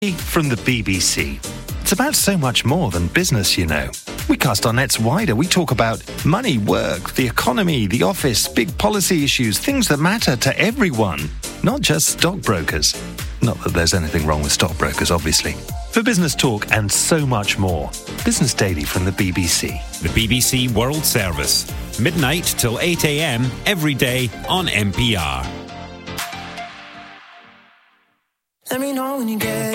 From the BBC. It's about so much more than business, you know. We cast our nets wider. We talk about money, work, the economy, the office, big policy issues, things that matter to everyone, not just stockbrokers. Not that there's anything wrong with stockbrokers, obviously. For business talk and so much more, Business Daily from the BBC. The BBC World Service. Midnight till 8 a.m. every day on NPR. Let me know when you get